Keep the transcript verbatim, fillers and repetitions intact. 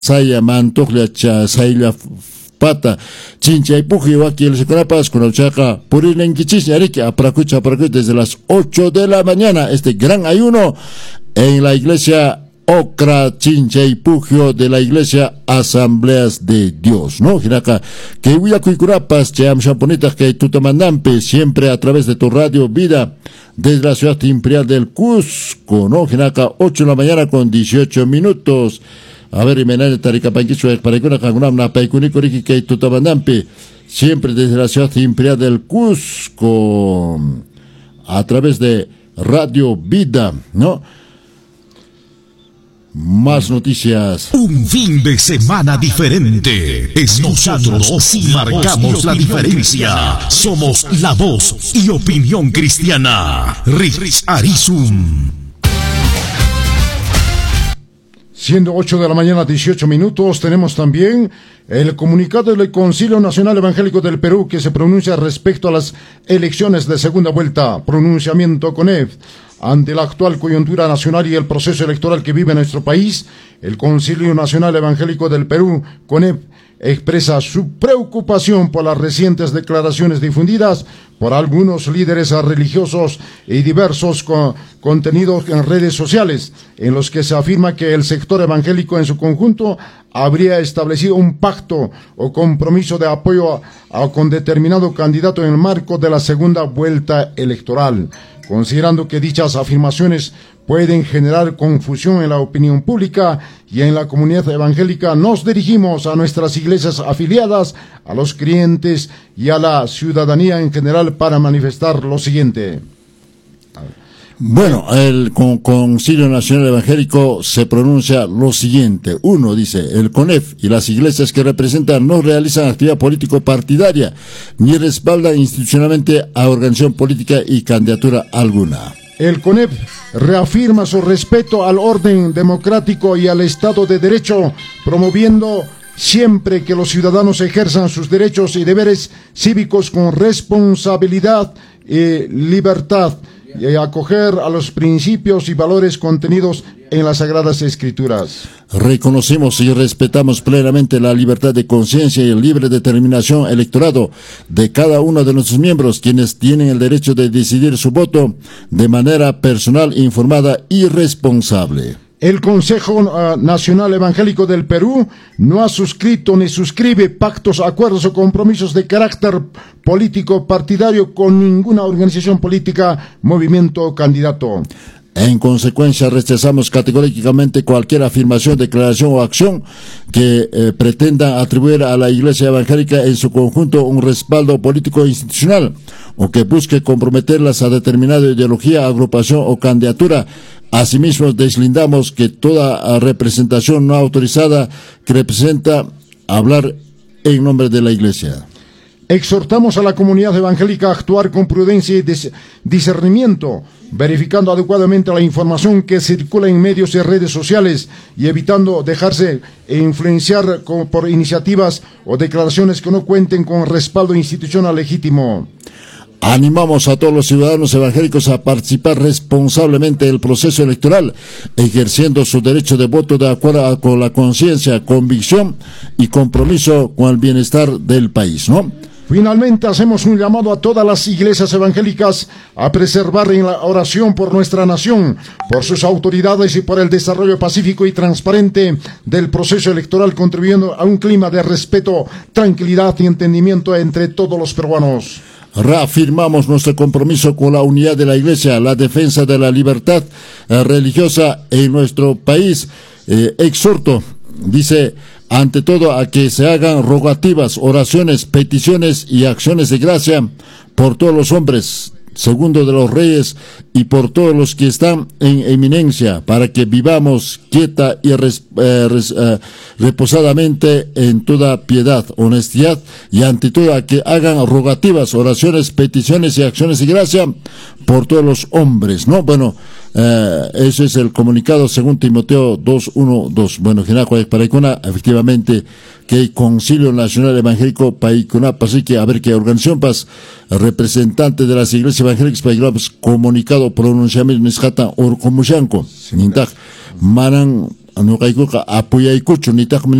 saya mantukla cha sayla pata chinchay puji waki el seconapas con el chaca purilen kichis yariki apracucha apracucha desde las ocho de la mañana este gran ayuno en la iglesia Ocra Chinchay Pugio de la iglesia Asambleas de Dios, ¿no? Jinaka, que huya cuicurapas, cheam champonitas que tutamandampe, siempre a través de tu radio Vida, desde la ciudad imperial del Cusco, ¿no? Jinaka, ocho de la mañana con dieciocho minutos. A ver, y menane taricapanquicho, para que una cangunamna, paicunicoriki que tutamandampe, siempre desde la ciudad imperial del Cusco, a través de Radio Vida, ¿no? Más noticias. Un fin de semana diferente. Es nosotros si marcamos la diferencia. Somos la voz y opinión cristiana. Rich Arizum. Siendo ocho de la mañana, dieciocho minutos, tenemos también el comunicado del Concilio Nacional Evangélico del Perú que se pronuncia respecto a las elecciones de segunda vuelta. Pronunciamiento C O N E P. Ante la actual coyuntura nacional y el proceso electoral que vive nuestro país, el Concilio Nacional Evangélico del Perú, C O N E P, expresa su preocupación por las recientes declaraciones difundidas por algunos líderes religiosos y diversos co contenidos en redes sociales, en los que se afirma que el sector evangélico en su conjunto habría establecido un pacto o compromiso de apoyo a, a con determinado candidato en el marco de la segunda vuelta electoral. Considerando que dichas afirmaciones pueden generar confusión en la opinión pública y en la comunidad evangélica, nos dirigimos a nuestras iglesias afiliadas, a los creyentes y a la ciudadanía en general para manifestar lo siguiente. Bueno, el con, Concilio Nacional Evangélico se pronuncia lo siguiente. Uno, dice, el C O N E P y las iglesias que representan no realizan actividad político-partidaria, ni respaldan institucionalmente a organización política y candidatura alguna. El C O N E P reafirma su respeto al orden democrático y al Estado de Derecho, promoviendo siempre que los ciudadanos ejerzan sus derechos y deberes cívicos con responsabilidad y libertad, y acoger a los principios y valores contenidos en las Sagradas Escrituras. Reconocemos y respetamos plenamente la libertad de conciencia y la libre determinación electorado de cada uno de nuestros miembros, quienes tienen el derecho de decidir su voto de manera personal, informada y responsable. El Consejo uh, Nacional Evangélico del Perú no ha suscrito ni suscribe pactos, acuerdos o compromisos de carácter político partidario con ninguna organización política, movimiento o candidato. En consecuencia, rechazamos categóricamente cualquier afirmación, declaración o acción que eh, pretenda atribuir a la Iglesia Evangélica en su conjunto un respaldo político e institucional, o que busque comprometerlas a determinada ideología, agrupación o candidatura. Asimismo, deslindamos que toda representación no autorizada que representa hablar en nombre de la Iglesia. Exhortamos a la comunidad evangélica a actuar con prudencia y discernimiento, verificando adecuadamente la información que circula en medios y redes sociales y evitando dejarse influenciar por iniciativas o declaraciones que no cuenten con respaldo institucional legítimo. Animamos a todos los ciudadanos evangélicos a participar responsablemente del proceso electoral, ejerciendo su derecho de voto de acuerdo con la conciencia, convicción y compromiso con el bienestar del país, ¿no? Finalmente, hacemos un llamado a todas las iglesias evangélicas a preservar en la oración por nuestra nación, por sus autoridades y por el desarrollo pacífico y transparente del proceso electoral, contribuyendo a un clima de respeto, tranquilidad y entendimiento entre todos los peruanos. Reafirmamos nuestro compromiso con la unidad de la Iglesia, la defensa de la libertad eh, religiosa en nuestro país. Eh, exhorto, dice, ante todo a que se hagan rogativas, oraciones, peticiones y acciones de gracia por todos los hombres, segundo de los reyes, y por todos los que están en eminencia, para que vivamos quieta y res, eh, res, eh, reposadamente en toda piedad, honestidad, y ante todo a que hagan rogativas, oraciones, peticiones y acciones de gracia por todos los hombres, ¿no? Bueno, eh, ese es el comunicado según Timoteo dos uno dos. Bueno, Paicuna, efectivamente, que el Concilio Nacional Evangélico Paicuna, así que a ver qué organización, pas, representante de las iglesias evangélicas, Paicuna, comunicado pronunciamiento Nisjata or Comushanco, Nintaj, Maran nuqaykuqa apuyaykuchu nitaq